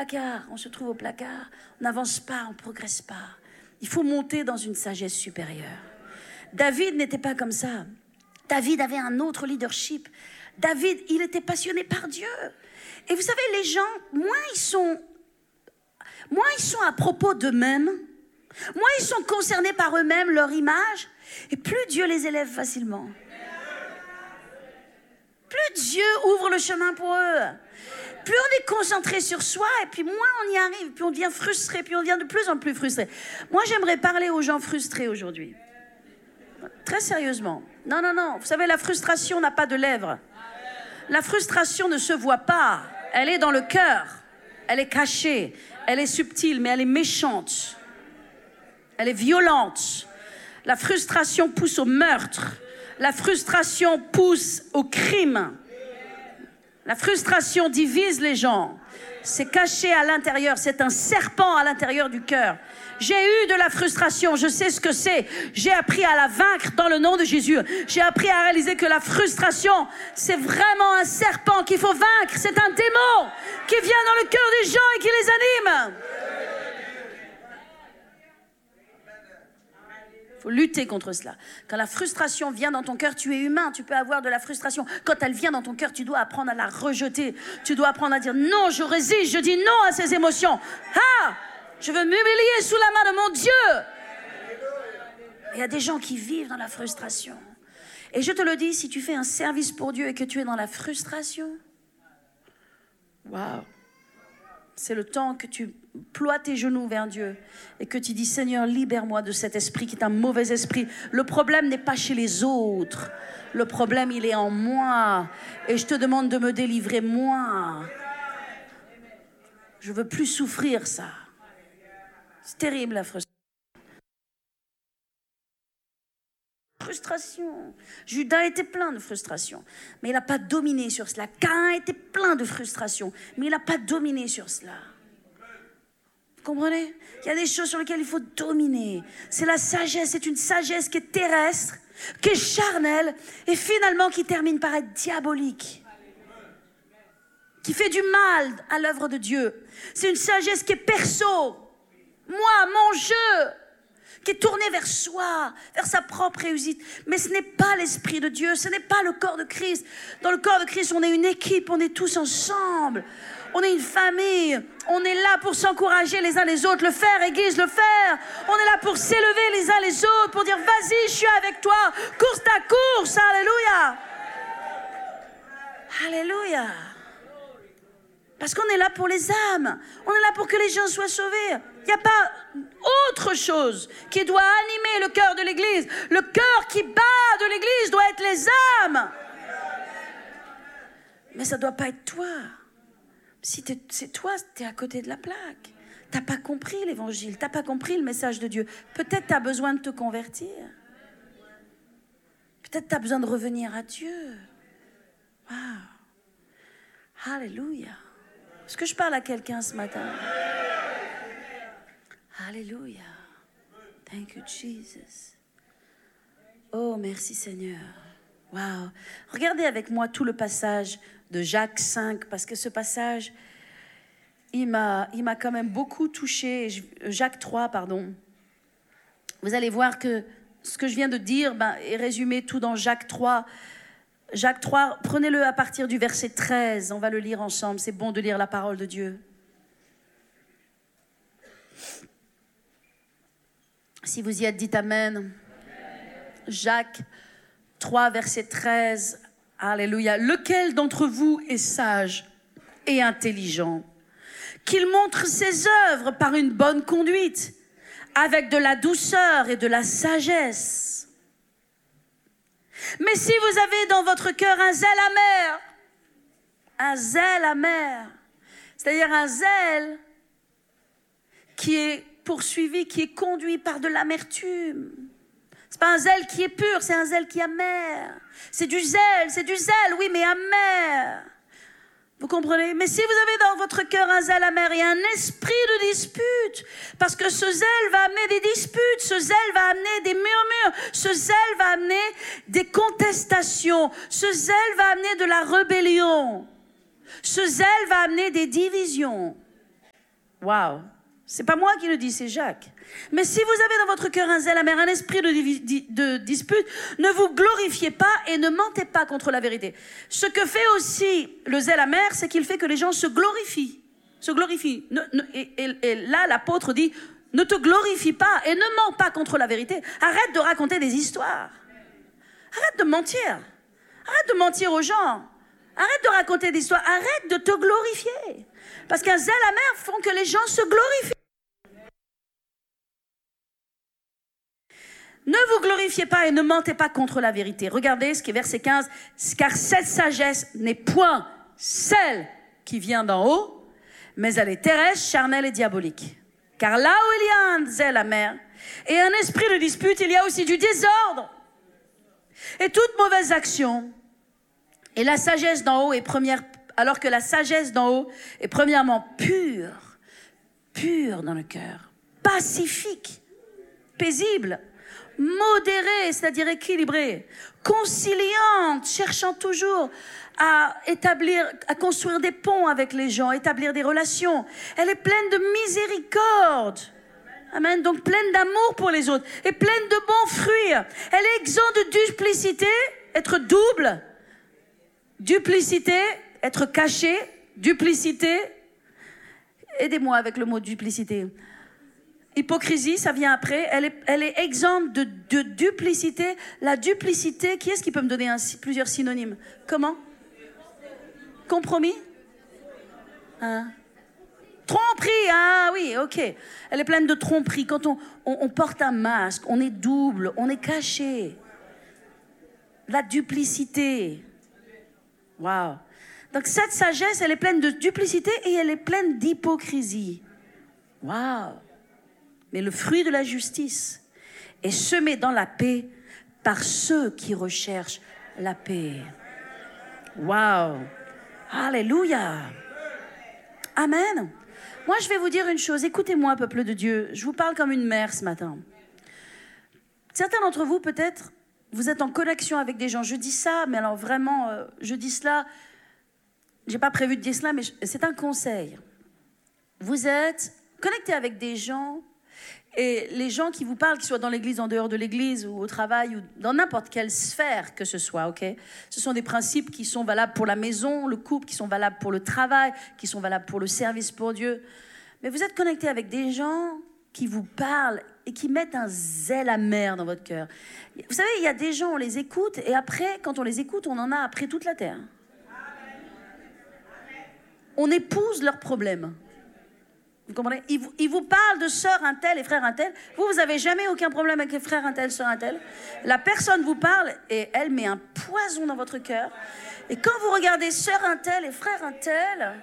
placard, on se trouve au placard, on n'avance pas, on ne progresse pas. Il faut monter dans une sagesse supérieure. David n'était pas comme ça. David avait un autre leadership. David, il était passionné par Dieu. Et vous savez, les gens, moins ils sont à propos d'eux-mêmes, moins ils sont concernés par eux-mêmes, leur image, et plus Dieu les élève facilement. Plus Dieu ouvre le chemin pour eux. Plus on est concentré sur soi, et puis moins on y arrive, puis on devient frustré, puis on devient de plus en plus frustré. Moi, j'aimerais parler aux gens frustrés aujourd'hui. Très sérieusement. Non. Vous savez, la frustration n'a pas de lèvres. La frustration ne se voit pas. Elle est dans le cœur. Elle est cachée. Elle est subtile, mais elle est méchante. Elle est violente. La frustration pousse au meurtre. La frustration pousse au crime. La frustration divise les gens. C'est caché à l'intérieur. C'est un serpent à l'intérieur du cœur. J'ai eu de la frustration, je sais ce que c'est. J'ai appris à la vaincre dans le nom de Jésus. J'ai appris à réaliser que la frustration, c'est vraiment un serpent qu'il faut vaincre. C'est un démon qui vient dans le cœur des gens et qui les anime. Il faut lutter contre cela. Quand la frustration vient dans ton cœur, tu es humain, tu peux avoir de la frustration. Quand elle vient dans ton cœur, tu dois apprendre à la rejeter. Tu dois apprendre à dire non, je résiste, je dis non à ces émotions. Ah! Je veux m'humilier sous la main de mon Dieu. Il y a des gens qui vivent dans la frustration. Et je te le dis, si tu fais un service pour Dieu et que tu es dans la frustration, waouh, c'est le temps que tu ploies tes genoux vers Dieu et que tu dis, Seigneur, libère-moi de cet esprit qui est un mauvais esprit. Le problème n'est pas chez les autres. Le problème, il est en moi. Et je te demande de me délivrer, moi. Je veux plus souffrir ça. C'est terrible, la frustration. Judas était plein de frustration, mais il n'a pas dominé sur cela. Caïn était plein de frustration, mais il n'a pas dominé sur cela. Vous comprenez? Il y a des choses sur lesquelles il faut dominer. C'est la sagesse, c'est une sagesse qui est terrestre, qui est charnelle, et finalement qui termine par être diabolique. Qui fait du mal à l'œuvre de Dieu. C'est une sagesse qui est perso. Moi, mon jeu, qui est tourné vers soi, vers sa propre réussite. Mais ce n'est pas l'Esprit de Dieu, ce n'est pas le corps de Christ. Dans le corps de Christ, on est une équipe, on est tous ensemble. On est une famille, on est là pour s'encourager les uns les autres, le faire, Église, le faire. On est là pour s'élever les uns les autres, pour dire, vas-y, je suis avec toi, course ta course, alléluia. Alléluia. Parce qu'on est là pour les âmes. On est là pour que les gens soient sauvés. Il n'y a pas autre chose qui doit animer le cœur de l'Église. Le cœur qui bat de l'Église doit être les âmes. Mais ça ne doit pas être toi. Si c'est toi, tu es à côté de la plaque. Tu n'as pas compris l'Évangile. Tu n'as pas compris le message de Dieu. Peut-être tu as besoin de te convertir. Peut-être tu as besoin de revenir à Dieu. Wow. Alléluia. Est-ce que je parle à quelqu'un ce matin? Alléluia. Thank you, Jesus. Oh, merci Seigneur. Wow. Regardez avec moi tout le passage de Jacques 5, parce que ce passage, il m'a quand même beaucoup touché. Jacques 3, pardon. Vous allez voir que ce que je viens de dire est résumé tout dans Jacques 3. Jacques 3, prenez-le à partir du verset 13. On va le lire ensemble. C'est bon de lire la parole de Dieu. Si vous y êtes, dites Amen. Amen. Jacques 3, verset 13. Alléluia. Lequel d'entre vous est sage et intelligent? Qu'il montre ses œuvres par une bonne conduite, avec de la douceur et de la sagesse. Mais si vous avez dans votre cœur un zèle amer, c'est-à-dire un zèle qui est poursuivi, qui est conduit par de l'amertume. C'est pas un zèle qui est pur, c'est un zèle qui est amer. C'est du zèle, oui, mais amer. Vous comprenez? Mais si vous avez dans votre cœur un zèle amer et un esprit de dispute, parce que ce zèle va amener des disputes, ce zèle va amener des murmures, ce zèle va amener des contestations, ce zèle va amener de la rébellion, ce zèle va amener des divisions. Waouh! C'est pas moi qui le dis, c'est Jacques. Mais si vous avez dans votre cœur un zèle amer, un esprit de dispute, ne vous glorifiez pas et ne mentez pas contre la vérité. Ce que fait aussi le zèle amer, c'est qu'il fait que les gens se glorifient. Et là, l'apôtre dit, ne te glorifie pas et ne mens pas contre la vérité. Arrête de raconter des histoires. Arrête de mentir. Arrête de mentir aux gens. Arrête de raconter des histoires. Arrête de te glorifier. Parce qu'un zèle amer font que les gens se glorifient. Ne vous glorifiez pas et ne mentez pas contre la vérité. Regardez ce qui est verset 15. Car cette sagesse n'est point celle qui vient d'en haut, mais elle est terrestre, charnelle et diabolique. Car là où il y a un zèle amer et un esprit de dispute, il y a aussi du désordre et toute mauvaise action. Et la sagesse d'en haut est première, alors que la sagesse d'en haut est premièrement pure dans le cœur, pacifique, paisible, modérée, c'est-à-dire équilibrée, conciliante, cherchant toujours à construire des ponts avec les gens, établir des relations. Elle est pleine de miséricorde. Amen. Donc pleine d'amour pour les autres et pleine de bons fruits. Elle est exempte de duplicité, être double. Duplicité, être caché. Duplicité. Aidez-moi avec le mot duplicité. Hypocrisie, ça vient après. Elle est exempte de duplicité. La duplicité, qui est-ce qui peut me donner plusieurs synonymes? Comment? Compromis? Hein? Tromperie, ah oui, ok. Elle est pleine de tromperie. Quand on porte un masque, on est double, on est caché. La duplicité. Waouh. Donc cette sagesse, elle est pleine de duplicité et elle est pleine d'hypocrisie. Waouh. Mais le fruit de la justice est semé dans la paix par ceux qui recherchent la paix. Waouh. Alléluia. Amen. Moi, je vais vous dire une chose. Écoutez-moi, peuple de Dieu. Je vous parle comme une mère ce matin. Certains d'entre vous, peut-être, vous êtes en connexion avec des gens. Je dis ça, mais alors vraiment, je dis cela. J'ai pas prévu de dire cela, mais c'est un conseil. Vous êtes connecté avec des gens, et les gens qui vous parlent, qu'ils soient dans l'église, en dehors de l'église, ou au travail, ou dans n'importe quelle sphère que ce soit, ok? Ce sont des principes qui sont valables pour la maison, le couple, qui sont valables pour le travail, qui sont valables pour le service pour Dieu. Mais vous êtes connecté avec des gens qui vous parlent et qui mettent un zèle amer dans votre cœur. Vous savez, il y a des gens, on les écoute, et après, quand on les écoute, on en a après toute la terre. On épouse leurs problèmes. Vous comprenez? Ils vous parlent de sœur un tel et frère un tel. Vous n'avez jamais aucun problème avec les frères un tel, sœur un tel. La personne vous parle et elle met un poison dans votre cœur. Et quand vous regardez sœur un tel et frère un tel,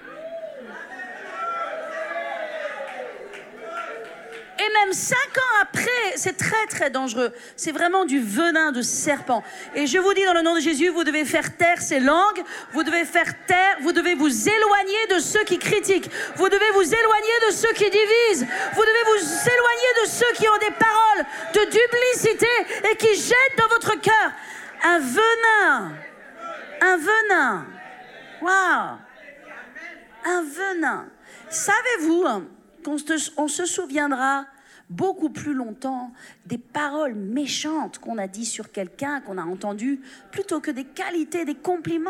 et même 5 ans après, c'est très très dangereux. C'est vraiment du venin de serpent. Et je vous dis dans le nom de Jésus, vous devez faire taire ces langues. Vous devez faire taire, vous devez vous éloigner de ceux qui critiquent. Vous devez vous éloigner de ceux qui divisent. Vous devez vous éloigner de ceux qui ont des paroles de duplicité et qui jettent dans votre cœur un venin. Un venin. Waouh. Un venin. Savez-vous qu'on se souviendra beaucoup plus longtemps des paroles méchantes qu'on a dit sur quelqu'un, qu'on a entendu, plutôt que des qualités, des compliments.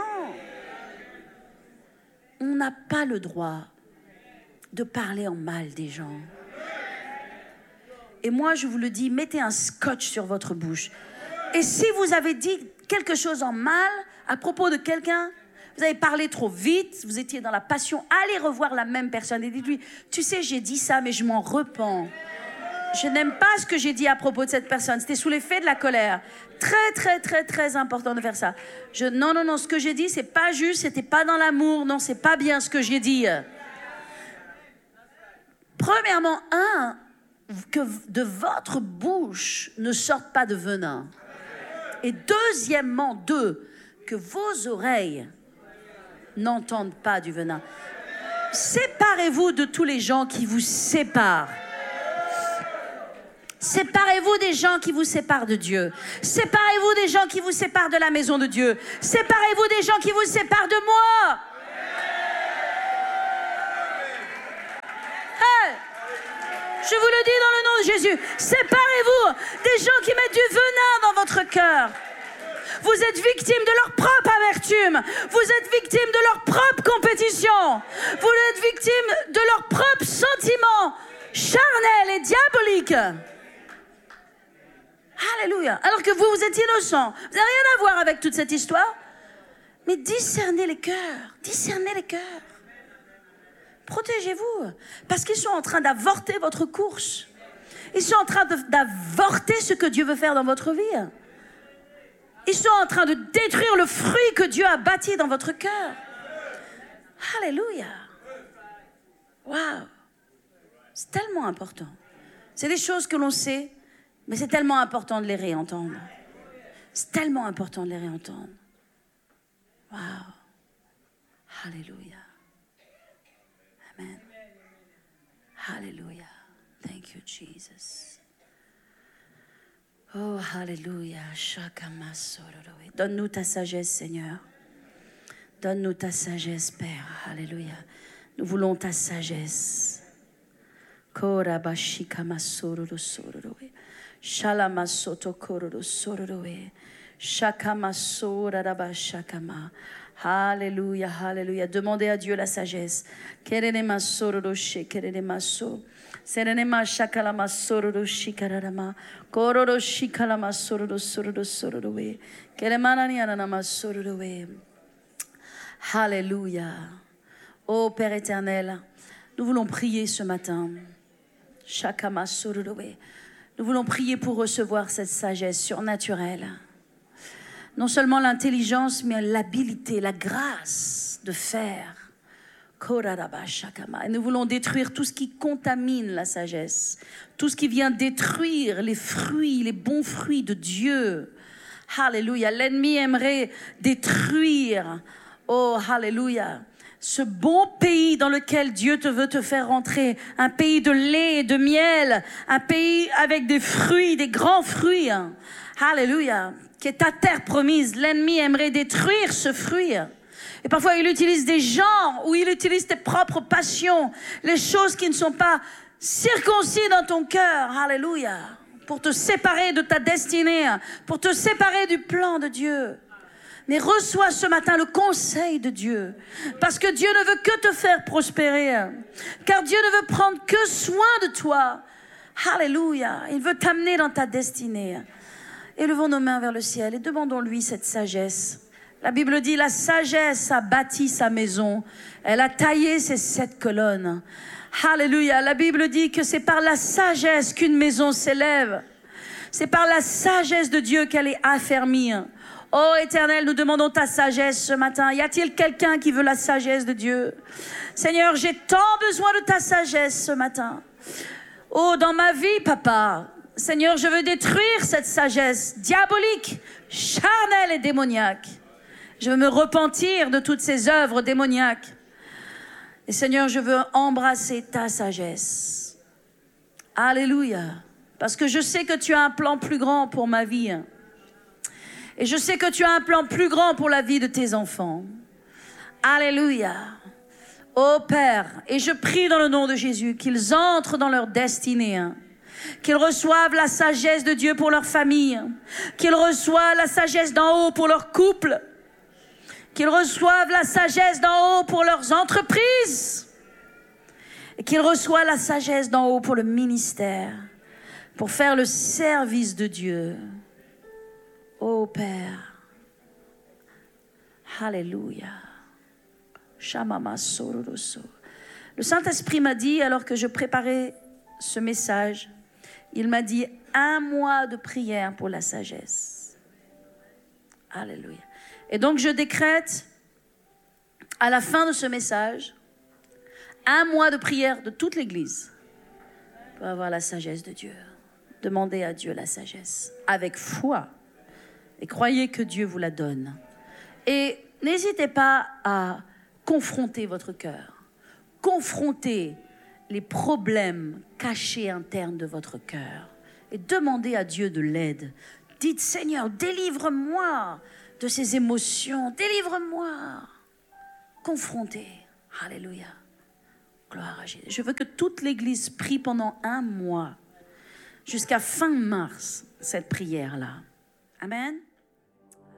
On n'a pas le droit de parler en mal des gens. Et moi, je vous le dis, mettez un scotch sur votre bouche. Et si vous avez dit quelque chose en mal à propos de quelqu'un, vous avez parlé trop vite, vous étiez dans la passion, allez revoir la même personne et dites-lui, tu sais, j'ai dit ça, mais je m'en repens. Je n'aime pas ce que j'ai dit à propos de cette personne. C'était sous l'effet de la colère. Très, très, très, très important de faire ça. Non, ce que j'ai dit, c'est pas juste, c'était pas dans l'amour. Non, c'est pas bien ce que j'ai dit. Premièrement, que de votre bouche ne sorte pas de venin. Et deuxièmement, que vos oreilles n'entendent pas du venin. Séparez-vous de tous les gens qui vous séparent. Séparez-vous des gens qui vous séparent de Dieu. Séparez-vous des gens qui vous séparent de la maison de Dieu. Séparez-vous des gens qui vous séparent de moi. Je vous le dis dans le nom de Jésus. Séparez-vous des gens qui mettent du venin dans votre cœur. Vous êtes victime de leur propre amertume. Vous êtes victime de leur propre compétition. Vous êtes victime de leurs propres sentiments charnels et diaboliques. Alléluia. Alors que vous êtes innocent. Vous n'avez rien à voir avec toute cette histoire. Mais discernez les cœurs. Discernez les cœurs. Protégez-vous. Parce qu'ils sont en train d'avorter votre course. Ils sont en train d'avorter ce que Dieu veut faire dans votre vie. Ils sont en train de détruire le fruit que Dieu a bâti dans votre cœur. Alléluia. Waouh. C'est tellement important. C'est des choses que l'on sait, mais c'est tellement important de les réentendre. C'est tellement important de les réentendre. Waouh. Alléluia. Amen. Alléluia. Thank you, Jesus. Oh, alléluia. Donne-nous ta sagesse, Seigneur. Donne-nous ta sagesse, Père. Alléluia. Nous voulons ta sagesse. Alléluia, alléluia. Demandez à Dieu la sagesse. Serenema shakalama sororo shikarama kororo shikalama sororo sororo sororo kelemani anama sororo. Alléluia. Ô Père éternel, nous voulons prier ce matin. Shakama sororo. Nous voulons prier pour recevoir cette sagesse surnaturelle. Non seulement l'intelligence, mais l'habilité, la grâce de faire. Et nous voulons détruire tout ce qui contamine la sagesse, tout ce qui vient détruire les fruits, les bons fruits de Dieu. Alléluia. L'ennemi aimerait détruire, oh alléluia, ce bon pays dans lequel Dieu veut te faire rentrer, un pays de lait et de miel, un pays avec des fruits, des grands fruits. Alléluia. Qui est ta terre promise. L'ennemi aimerait détruire ce fruit. Et parfois, il utilise des gens ou il utilise tes propres passions, les choses qui ne sont pas circoncis dans ton cœur. Alléluia. Pour te séparer de ta destinée, pour te séparer du plan de Dieu. Mais reçois ce matin le conseil de Dieu. Parce que Dieu ne veut que te faire prospérer. Car Dieu ne veut prendre que soin de toi. Alléluia. Il veut t'amener dans ta destinée. Élevons nos mains vers le ciel et demandons-lui cette sagesse. La Bible dit, la sagesse a bâti sa maison. Elle a taillé ses 7 colonnes. Alléluia. La Bible dit que c'est par la sagesse qu'une maison s'élève. C'est par la sagesse de Dieu qu'elle est affermie. Oh Éternel, nous demandons ta sagesse ce matin. Y a-t-il quelqu'un qui veut la sagesse de Dieu? Seigneur, j'ai tant besoin de ta sagesse ce matin. Oh, dans ma vie, Papa. Seigneur, je veux détruire cette sagesse diabolique, charnelle et démoniaque. Je veux me repentir de toutes ces œuvres démoniaques. Et Seigneur, je veux embrasser ta sagesse. Alléluia. Parce que je sais que tu as un plan plus grand pour ma vie. Et je sais que tu as un plan plus grand pour la vie de tes enfants. Alléluia. Ô Père, et je prie dans le nom de Jésus qu'ils entrent dans leur destinée. Qu'ils reçoivent la sagesse de Dieu pour leur famille. Qu'ils reçoivent la sagesse d'en haut pour leur couple. Qu'ils reçoivent la sagesse d'en haut pour leurs entreprises. Et qu'ils reçoivent la sagesse d'en haut pour le ministère. Pour faire le service de Dieu. Ô Père. Alléluia. Le Saint-Esprit m'a dit, alors que je préparais ce message, il m'a dit 1 mois de prière pour la sagesse. Alléluia. Et donc je décrète à la fin de ce message 1 mois de prière de toute l'Église pour avoir la sagesse de Dieu. Demandez à Dieu la sagesse avec foi et croyez que Dieu vous la donne. Et n'hésitez pas à confronter votre cœur, confronter les problèmes cachés internes de votre cœur et demandez à Dieu de l'aide. Dites, Seigneur, délivre-moi de ces émotions, délivre-moi. Confrontez. Alléluia. Gloire à Jésus. Je veux que toute l'Église prie pendant 1 mois, jusqu'à fin mars, cette prière-là. Amen.